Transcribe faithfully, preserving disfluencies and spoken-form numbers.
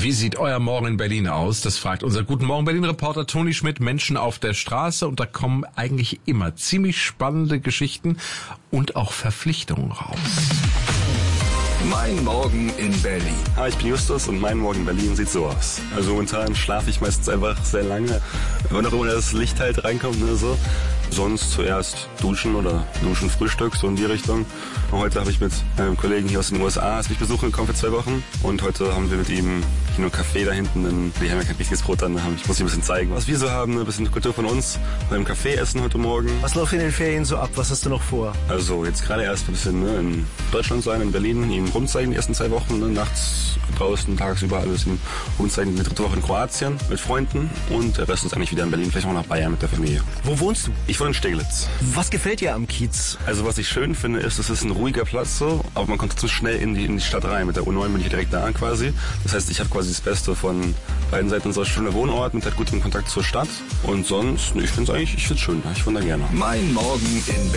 Wie sieht euer Morgen in Berlin aus? Das fragt unser Guten Morgen Berlin-Reporter Toni Schmidt. Menschen auf der Straße, und da kommen eigentlich immer ziemlich spannende Geschichten und auch Verpflichtungen raus. Mein Morgen in Berlin. Hi, ich bin Justus und mein Morgen in Berlin sieht so aus. Also momentan schlafe ich meistens einfach sehr lange, wenn auch immer das Licht halt reinkommt oder so. Sonst zuerst duschen oder duschen, Frühstück, so in die Richtung. Und heute habe ich mit einem Kollegen hier aus den U S A, als mich besuchen gekommen für zwei Wochen. Und heute haben wir mit ihm hier nur Café da hinten, denn die haben ja kein richtiges Brot dann. Ich muss ihm ein bisschen zeigen, was wir so haben, ein bisschen Kultur von uns. Beim Café essen heute Morgen. Was läuft in den Ferien so ab? Was hast du noch vor? Also jetzt gerade erst ein bisschen ne, in Deutschland sein, in Berlin, ihm rumzeigen die ersten zwei Wochen, ne, nachts draußen, tagsüber alles ihm rumzeigen. Die dritte Woche in Kroatien mit Freunden und der Rest ist eigentlich wieder in Berlin, vielleicht auch nach Bayern mit der Familie. Wo wohnst du? Ich wohne in Steglitz. Was gefällt dir am Kiez? Also was ich schön finde, ist, es ist ein ruhiger Platz so, aber man kommt zu schnell in die, in die Stadt rein. Mit der U neun bin ich direkt da quasi. Das heißt, ich habe quasi das Beste von beiden Seiten. So ein schöner Wohnort mit halt gutem Kontakt zur Stadt. Und sonst, ich finde es eigentlich, ich finde es schön. Ich wohne da gerne. Mein Morgen in Berlin.